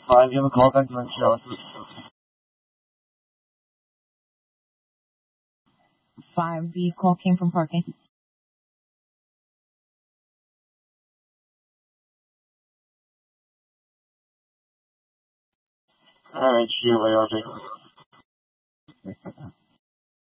fine. Give him a call back to Montreal. 5, the call came from parking. Alright, shoot, I'll take it.